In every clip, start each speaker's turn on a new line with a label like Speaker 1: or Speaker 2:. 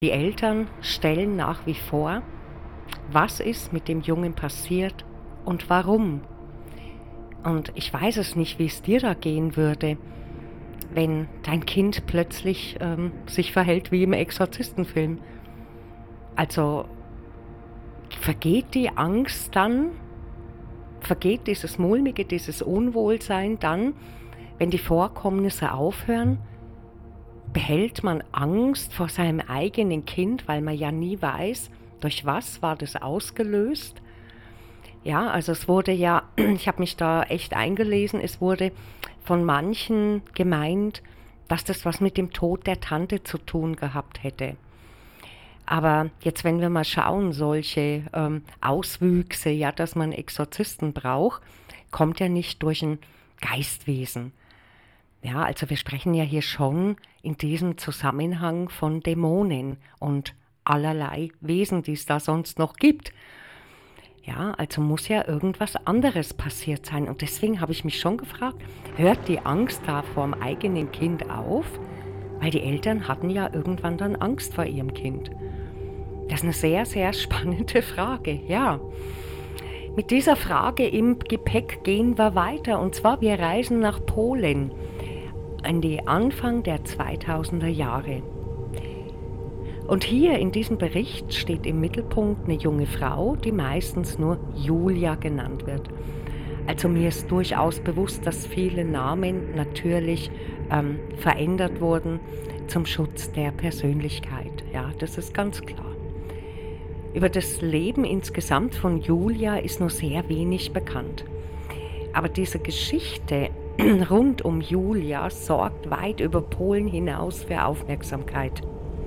Speaker 1: Die Eltern stellen nach wie vor, was ist mit dem Jungen passiert und warum. Und ich weiß es nicht, wie es dir da gehen würde, wenn dein Kind plötzlich sich verhält wie im Exorzistenfilm. Also vergeht die Angst dann, vergeht dieses Mulmige, dieses Unwohlsein dann, wenn die Vorkommnisse aufhören? Behält man Angst vor seinem eigenen Kind, weil man ja nie weiß, durch was war das ausgelöst? Ja, also es wurde ja, ich habe mich da echt eingelesen, es wurde von manchen gemeint, dass das was mit dem Tod der Tante zu tun gehabt hätte. Aber jetzt, wenn wir mal schauen, solche Auswüchse, ja, dass man Exorzisten braucht, kommt ja nicht durch ein Geistwesen. Ja, also wir sprechen ja hier schon in diesem Zusammenhang von Dämonen und allerlei Wesen, die es da sonst noch gibt. Ja, also muss ja irgendwas anderes passiert sein. Und deswegen habe ich mich schon gefragt, hört die Angst da vor dem eigenen Kind auf? Weil die Eltern hatten ja irgendwann dann Angst vor ihrem Kind. Das ist eine sehr, sehr spannende Frage, ja. Mit dieser Frage im Gepäck gehen wir weiter. Und zwar, wir reisen nach Polen an die Anfang der 2000er Jahre. Und hier in diesem Bericht steht im Mittelpunkt eine junge Frau, die meistens nur Julia genannt wird. Also mir ist durchaus bewusst, dass viele Namen natürlich verändert wurden zum Schutz der Persönlichkeit. Ja, das ist ganz klar. Über das Leben insgesamt von Julia ist nur sehr wenig bekannt. Aber diese Geschichte rund um Julia sorgt weit über Polen hinaus für Aufmerksamkeit.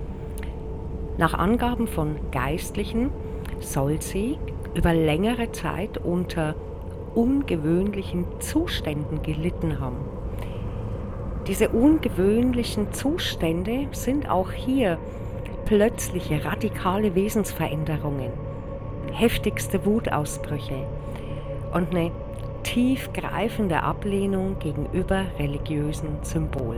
Speaker 1: Nach Angaben von Geistlichen soll sie über längere Zeit unter ungewöhnlichen Zuständen gelitten haben. Diese ungewöhnlichen Zustände sind auch hier plötzliche radikale Wesensveränderungen, heftigste Wutausbrüche und eine tiefgreifende Ablehnung gegenüber religiösen Symbolen.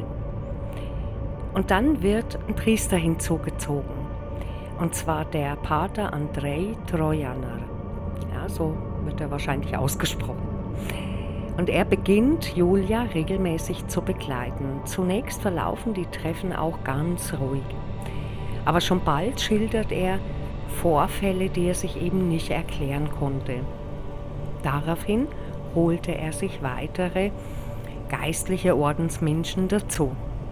Speaker 1: Und dann wird ein Priester hinzugezogen, und zwar der Pater Andrei Trojaner. Ja, so wird er wahrscheinlich ausgesprochen. Und er beginnt, Julia regelmäßig zu begleiten. Zunächst verlaufen die Treffen auch ganz ruhig. Aber schon bald schildert er Vorfälle, die er sich eben nicht erklären konnte. Daraufhin holte er sich weitere geistliche Ordensmenschen dazu.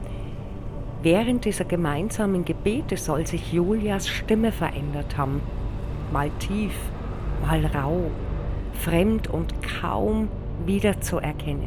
Speaker 1: Während dieser gemeinsamen Gebete soll sich Julias Stimme verändert haben. Mal tief, mal rau, fremd und kaum wiederzuerkennen.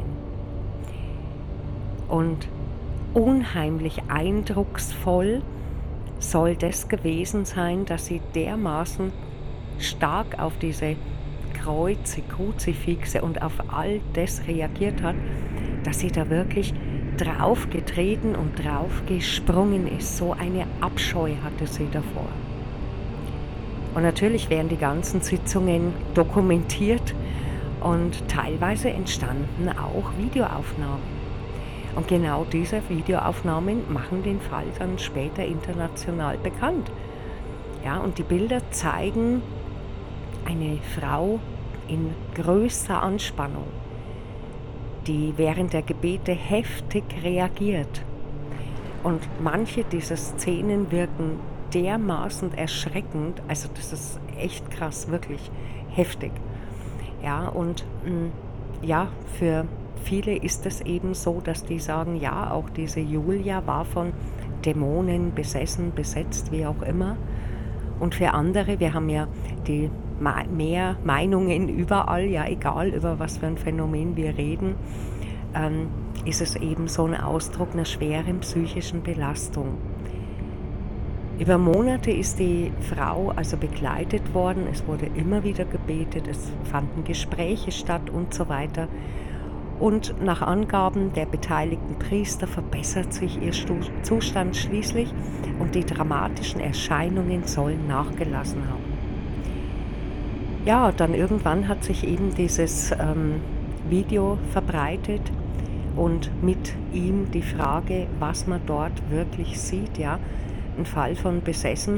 Speaker 1: Und unheimlich eindrucksvoll soll das gewesen sein, dass sie dermaßen stark auf diese Kreuze, Kruzifixe und auf all das reagiert hat, dass sie da wirklich draufgetreten und draufgesprungen ist. So eine Abscheu hatte sie davor. Und natürlich werden die ganzen Sitzungen dokumentiert und teilweise entstanden auch Videoaufnahmen. Und genau diese Videoaufnahmen machen den Fall dann später international bekannt. Ja, und die Bilder zeigen eine Frau in größter Anspannung, die während der Gebete heftig reagiert. Und manche dieser Szenen wirken dermaßen erschreckend, also das ist echt krass, wirklich heftig. Ja, und ja, für viele ist es eben so, dass die sagen, ja, auch diese Julia war von Dämonen besessen, besetzt, wie auch immer. Und für andere, wir haben ja die mehr Meinungen überall, ja egal über was für ein Phänomen wir reden, ist es eben so ein Ausdruck einer schweren psychischen Belastung. Über Monate ist die Frau also begleitet worden, es wurde immer wieder gebetet, es fanden Gespräche statt und so weiter. Und nach Angaben der beteiligten Priester verbessert sich ihr Zustand schließlich und die dramatischen Erscheinungen sollen nachgelassen haben. Ja, dann irgendwann hat sich eben dieses Video verbreitet und mit ihm die Frage, was man dort wirklich sieht, ja. Fall von Besessenheit